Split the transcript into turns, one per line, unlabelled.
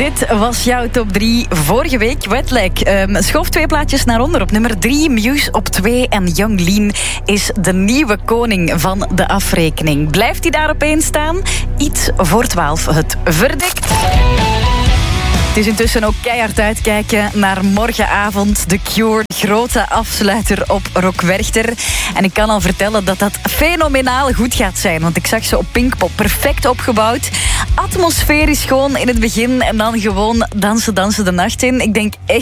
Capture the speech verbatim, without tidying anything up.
Dit was jouw top drie vorige week. Wetlag um, schoof twee plaatjes naar onder. Op nummer drie, Muse op twee. En Young Lean is de nieuwe koning van de afrekening. Blijft hij daar op één staan? Iets voor twaalf, het verdikt. Het is intussen ook keihard uitkijken naar morgenavond. The Cure, grote afsluiter op Rock Werchter. En ik kan al vertellen dat dat fenomenaal goed gaat zijn. Want ik zag ze op Pinkpop perfect opgebouwd. Atmosferisch gewoon in het begin. En dan gewoon dansen, dansen de nacht in. Ik denk echt